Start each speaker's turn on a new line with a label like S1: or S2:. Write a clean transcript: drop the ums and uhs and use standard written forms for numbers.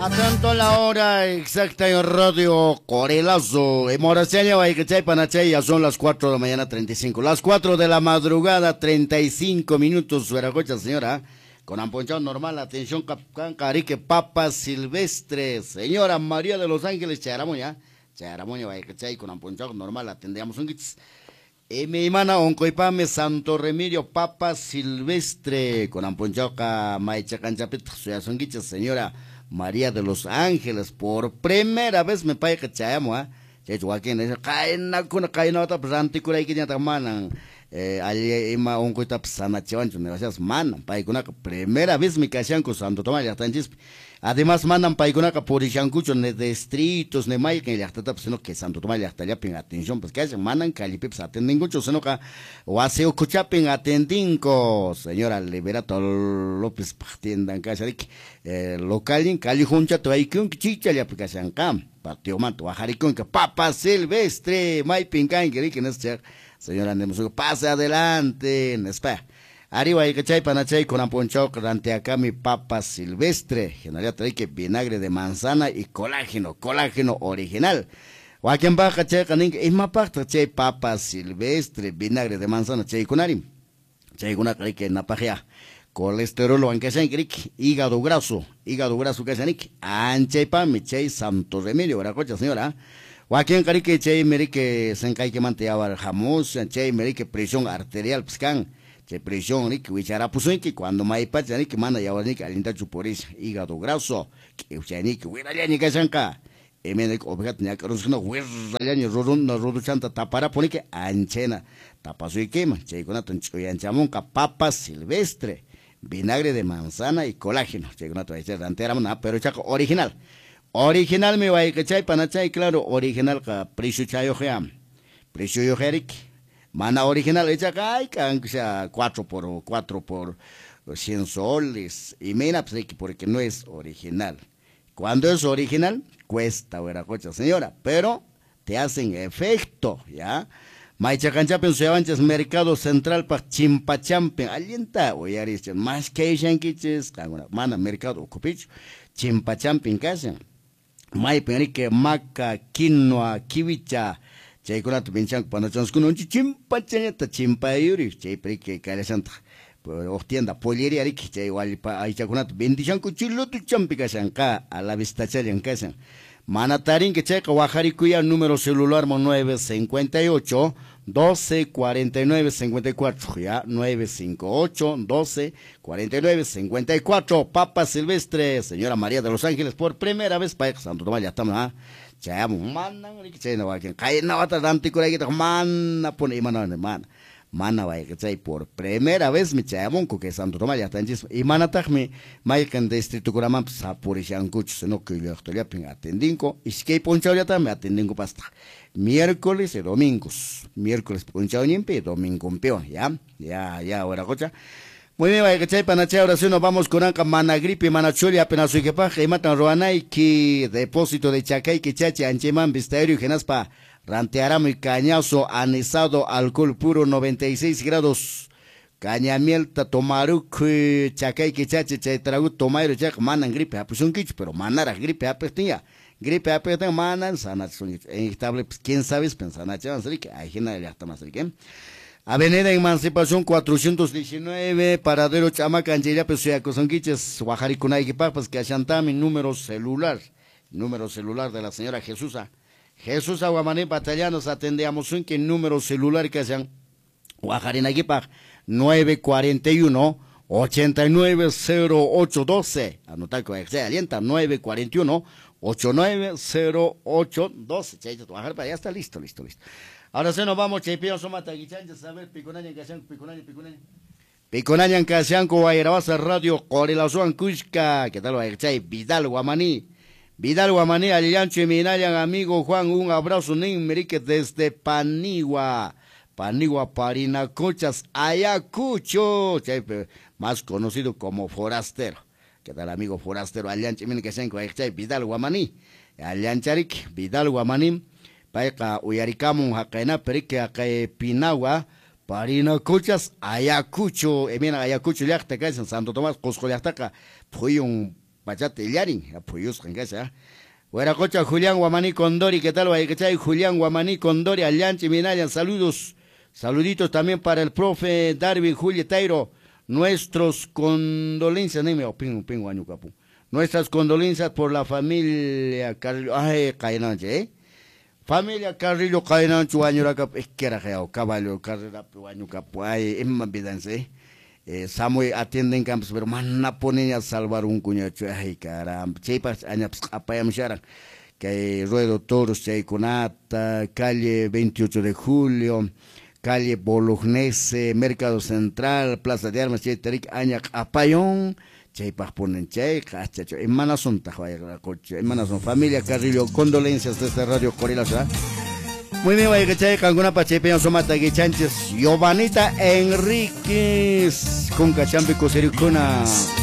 S1: Atento a la hora exacta en Radio Corelazo. En Moraseña, Guayquechay, Panachay, ya son las 4 de la mañana 35. Las 4 de la madrugada 35 minutos. Veragocha, señora. Con amponchado normal, atención, Capcán, Carique, Papas Silvestres. Señora María de los Ángeles, Charamoña. Charamoña, Guayquechay, con amponchado normal, atendemos un guiz. Mi hermana Oncoipame Santo Remilio Papa Silvestre con Amponchoca Maicha Canchapit, señora María de los Ángeles, por primera vez me paga que chayamo, Joaquín, caena con caena otra planticura y que ya tamanan, allí ima Oncoita Sana Chivancho, negocias manan, paicuna, primera vez me casan con Santo Tomás, ya están chispe. Además mandan paicuna por Ixancucho, ne distritos, ne may, que ya está, sino que Santo Tomás ya está ya pin atención, pues que hacen, mandan calipips atenden mucho, sino que o hace ocuchapin atendinco, señora Liberato López Partiendan, que localin, calijuncha, toaikun, chicha, ya picasan cam, patio manto, ajaricun, que Papa Silvestre, may pincan, que no es señora Nemuso, pase adelante, espera. Arriba y cachay panachay con amponchao durante acá mi papa silvestre. General trae que vinagre de manzana y colágeno original. Guaquien va cachay caning y mapacta chay papa silvestre, vinagre de manzana chay kunarim. Chay kuna trae que napajea. Colesterol aunque sea hígado graso que sea anchay pa mi chay Santo Remilio, ¿verdad cocha señora? Guaquien carique chay merique sencay que manteaba jamón, chay merique presión arterial pscan. Que presión ni que huichara puso que cuando mai pacha ni que manda ya ni que alinta chuporis hígado graso que uchani que huira ni que sanka me de obegat ni que rusno huira ni rodun no rodu chanta tapara pone que anchena tapaso y quema che con aton choyanchamon ka papa silvestre vinagre de manzana y colágeno che con aton ese antera na pero chaco original me va que chay panachay claro original ka precio chayo geam precio yo jerik mana original hecha acá, que sea 4 por 100 soles. Y mira, pues, porque no es original. Cuando es original, cuesta, ¿verdad, cocha señora? Pero te hacen efecto, ¿ya? Maicha canchapen se avances mercado central para chimpachampen. Alienta, oye, arichen, más que shankiches, mana mercado ocupich, chimpachampen casen. Maipen que maca, quinoa, kiwicha. Chay kunat binchan cuando chanskun un chimpachanyata chimpayuri chay prike kalesanta tienda pollería rik chay walipa aicha kunat bendichan kuchilutu champika shanka a la vista chayan kasan manatarin que chay kawajarikuya número celular 958 12 49 54 ya 958 12 49 54 Papa Silvestre señora María de los Ángeles por primera vez para Santo Tomás ya estamos Chay manang ni chay na wakin kaya na wata danti ko kita mana pun imana mana wa chay por primera vez mi chayamon ko que Santo Tomás ya tan jis imana tak mi maikan distrito kuramam sa purishan kuch seno que yo estoy pin atendinko iskay ponchao ya me atendinko pasta miércoles y domingos miércoles ponchao nimpe domingo peón ya ahora cocha. Muy bien, vaya que chay panachay, ahora sí nos vamos con anca mana gripe, mana choli, apenas su equipaje, y matan roanay, que depósito de chacay, que chache, ancheman, vistario, genaspa, rantearamo y cañazo, anisado, alcohol puro, 96 grados, cañamiel, tatomaru, que chacay, que chache, chay tragut, tomairo, chac, manan gripe, pues un quicho, pero manara gripe, apestinha, gripe, apestinha, manan, sanat, inestable, pues quién sabe, pensana, chavan, que hay gente ya está más rica. Avenida Emancipación 419, paradero Chamacancheria, Pesuya, Cosonquiches, Guajarikunay, Papas, que achantami, número celular de la señora Jesusa. Jesusa Guamaní, Batallanos, atendíamos un que número celular que hacen Guajarinagipag, 941 890812. Anotar que se alienta, 941 890812. Chayito, Guajar, ya está listo. Ahora sí nos vamos, Chaypillo, Somata, Guichanchas, a ver, Piconaña, Piconaña, Casianco, Guairabasa, Radio, Corelazuan, Cusca, ¿qué tal, Chay? Vidal, Guamaní, Aliancho y Minayan, amigo Juan, un abrazo, Nin, Merique, desde Panigua, Parinacochas, Ayacucho, Chay, más conocido como Forastero. ¿Qué tal, amigo Forastero? Aliancho, Minayan, Casianco, Chay, Vidal, Guamaní, Aliancharik, Vidal, Guamaní, Paika uyarikamun hakaina perike hakai Pinagua Parinacochas Ayacucho emina Ayacucho llaqta kaysan Santo Tomás Cusco llaqtaqa phuyun Pachate Yarin, apoyos en casa. Hueracocha Julián Guamaní Condori, ¿qué tal? Guayacachay Julián Guamaní Condori, Allanchi Minayan, saludos. Saluditos también para el profe Darwin Julio Tairo. Nuestros condolencias, nuestras condolencias por la familia Carrillo, familia Carrillo Cainancho, Guañuraca, es que era geo, caballo, carrera, Guañuca, ay, es más vidanse. Samuel atienden campos, pero manna ponen a salvar un cuñacho, ay caramba, chepas, añaps, apayamcharan, que Ruedo Toros, Chayconata, calle 28 de Julio, calle Bolognese, Mercado Central, Plaza de Armas, Chaytarik, Añac, Apayón, chaypas ponen chay, cachacho, hermanas son tajoya, coche, hermanas son familia Carrillo, condolencias de esta radio Corila, ¿verdad? Muy bien, vaya que chay, Cancuna Pachepeño Somata Guichanches, Giovanita Enríquez, con Cachampi Cosericuna.